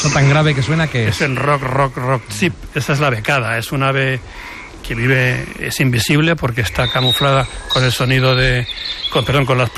Eso tan grave que suena que es el rock chip. Esa es la becada, es un ave que vive, es invisible porque está camuflada con el sonido con las